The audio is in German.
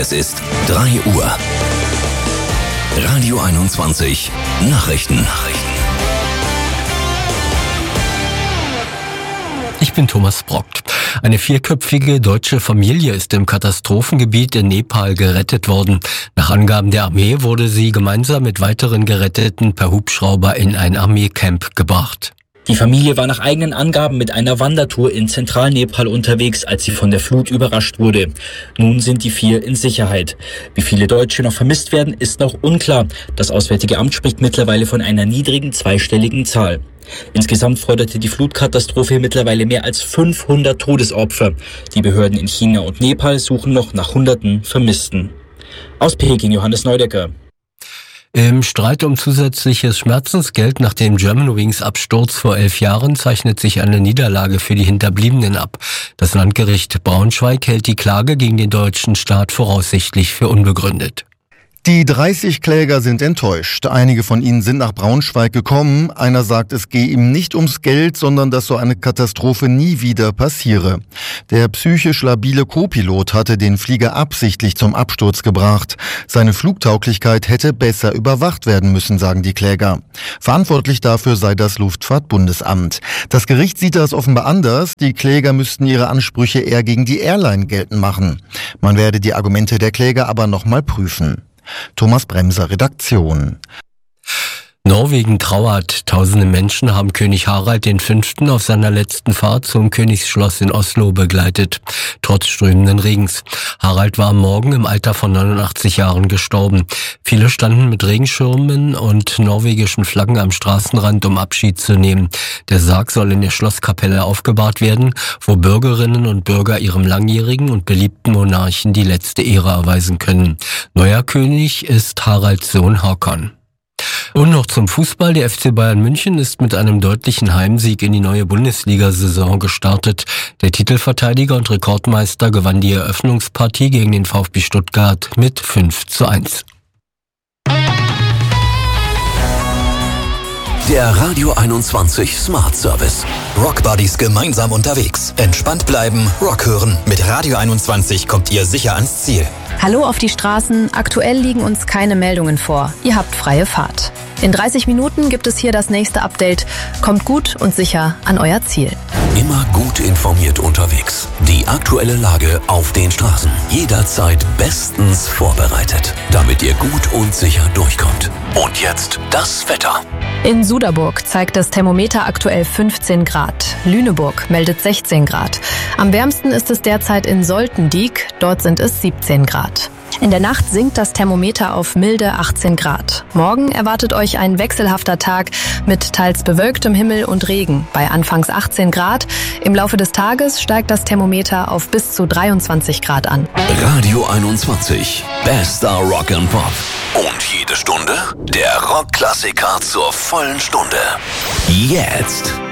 Es ist 3 Uhr. Radio 21 Nachrichten. Ich bin Thomas Brockt. Eine 4-köpfige deutsche Familie ist im Katastrophengebiet in Nepal gerettet worden. Nach Angaben der Armee wurde sie gemeinsam mit weiteren Geretteten per Hubschrauber in ein Armeecamp gebracht. Die Familie war nach eigenen Angaben mit einer Wandertour in Zentralnepal unterwegs, als sie von der Flut überrascht wurde. Nun sind die 4 in Sicherheit. Wie viele Deutsche noch vermisst werden, ist noch unklar. Das Auswärtige Amt spricht mittlerweile von einer niedrigen zweistelligen Zahl. Insgesamt forderte die Flutkatastrophe mittlerweile mehr als 500 Todesopfer. Die Behörden in China und Nepal suchen noch nach Hunderten Vermissten. Aus Peking, Johannes Neudecker. Im Streit um zusätzliches Schmerzensgeld nach dem Germanwings-Absturz vor 11 Jahren zeichnet sich eine Niederlage für die Hinterbliebenen ab. Das Landgericht Braunschweig hält die Klage gegen den deutschen Staat voraussichtlich für unbegründet. Die 30 Kläger sind enttäuscht. Einige von ihnen sind nach Braunschweig gekommen. Einer sagt, es gehe ihm nicht ums Geld, sondern dass so eine Katastrophe nie wieder passiere. Der psychisch labile Co-Pilot hatte den Flieger absichtlich zum Absturz gebracht. Seine Flugtauglichkeit hätte besser überwacht werden müssen, sagen die Kläger. Verantwortlich dafür sei das Luftfahrtbundesamt. Das Gericht sieht das offenbar anders. Die Kläger müssten ihre Ansprüche eher gegen die Airline geltend machen. Man werde die Argumente der Kläger aber nochmal prüfen. Thomas Bremser, Redaktion. Norwegen trauert. Tausende Menschen haben König Harald V. auf seiner letzten Fahrt zum Königsschloss in Oslo begleitet, trotz strömenden Regens. Harald war am Morgen im Alter von 89 Jahren gestorben. Viele standen mit Regenschirmen und norwegischen Flaggen am Straßenrand, um Abschied zu nehmen. Der Sarg soll in der Schlosskapelle aufgebahrt werden, wo Bürgerinnen und Bürger ihrem langjährigen und beliebten Monarchen die letzte Ehre erweisen können. Neuer König ist Haralds Sohn Håkon. Und noch zum Fußball. Der FC Bayern München ist mit einem deutlichen Heimsieg in die neue Bundesliga-Saison gestartet. Der Titelverteidiger und Rekordmeister gewann die Eröffnungspartie gegen den VfB Stuttgart mit 5:1. Der Radio 21 Smart Service. Rock Buddies gemeinsam unterwegs. Entspannt bleiben, Rock hören. Mit Radio 21 kommt ihr sicher ans Ziel. Hallo auf die Straßen. Aktuell liegen uns keine Meldungen vor. Ihr habt freie Fahrt. In 30 Minuten gibt es hier das nächste Update. Kommt gut und sicher an euer Ziel. Immer gut informiert unterwegs. Die aktuelle Lage auf den Straßen. Jederzeit bestens vorbereitet, damit ihr gut und sicher durchkommt. Und jetzt das Wetter. In Suderburg zeigt das Thermometer aktuell 15 Grad. Lüneburg meldet 16 Grad. Am wärmsten ist es derzeit in Soltendiek. Dort sind es 17 Grad. In der Nacht sinkt das Thermometer auf milde 18 Grad. Morgen erwartet euch ein wechselhafter Tag mit teils bewölktem Himmel und Regen bei anfangs 18 Grad. Im Laufe des Tages steigt das Thermometer auf bis zu 23 Grad an. Radio 21, bester Rock and Pop. Und jede Stunde der Rockklassiker zur vollen Stunde. Jetzt